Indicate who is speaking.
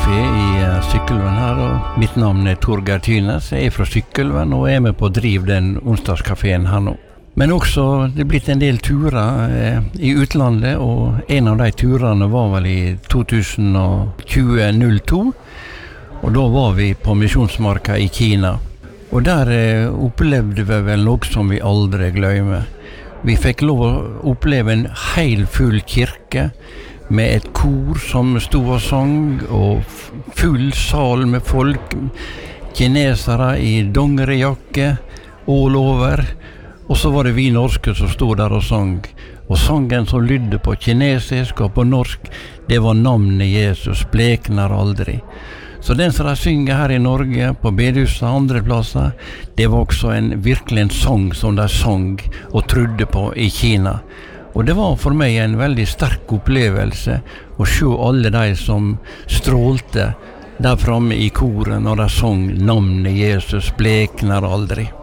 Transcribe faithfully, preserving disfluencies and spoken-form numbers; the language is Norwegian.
Speaker 1: Kafé i eh, Sykkylven her, og mitt navn er Torgeir Tynes. Jeg er fra Sykkylven og er med på å drive den onsdagskaféen her nå. Men også, det er blitt en del turer eh, i utlandet, og en av de turene var vel i to tusen tjue to, og da var vi på Misjonsmarka i Kina. Og der eh, opplevde vi vel noe som vi aldri glemmer. Vi fikk lov å oppleve en hel full kirke, med et kor som stod og sang, og full sal med folk, kinesere i dongerijakke, all over. Og så var det vi norske som stod der og sang. Og sangen som lydde på kinesisk og på norsk, det var navnet Jesus, blekner aldri. Så den som de synger her i Norge, på bedehuset og andre plasser, det var også en, virkelig en sang som de sang og trodde på i Kina. Og det var for meg en veldig sterk opplevelse å se alle de som strålte der framme i koret når de sang navnet Jesus, blekner aldri.